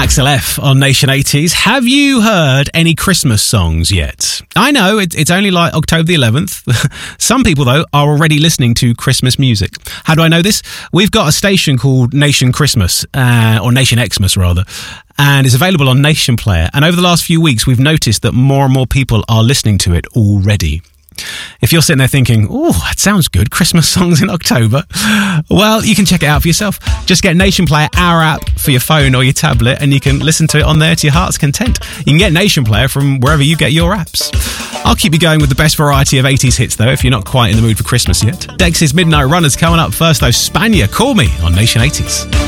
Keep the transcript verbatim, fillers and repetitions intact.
Axel F on Nation eighties. Have you heard any Christmas songs yet? I know it, it's only like October the eleventh. Some people, though, are already listening to Christmas music. How do I know this? We've got a station called Nation Christmas, uh, or Nation Xmas rather, and it's available on Nation Player. And over the last few weeks, we've noticed that more and more people are listening to it already. If you're sitting there thinking, oh, that sounds good, Christmas songs in October, well, you can check it out for yourself. Just get Nation Player, our app, for your phone or your tablet, and you can listen to it on there to your heart's content. You can get Nation Player from wherever you get your apps. I'll keep you going with the best variety of eighties hits, though, if you're not quite in the mood for Christmas yet. Dex's Midnight Runners coming up first, though. Spania, Call Me on Nation eighties.